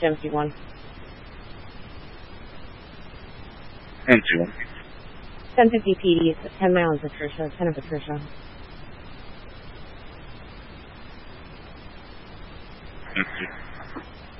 MC1. MC1. 1050 PD, 10 miles Patricia, 10 of Patricia. MC.